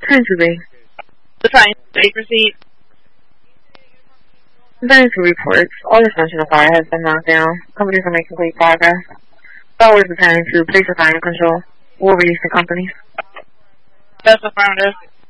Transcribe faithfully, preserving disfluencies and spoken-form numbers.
ten to B. The time they proceed. According to reports, all extension of fire has been knocked down. Companies are making great progress. Power is preparing to place a fire control. We'll release the companies. That's affirmative.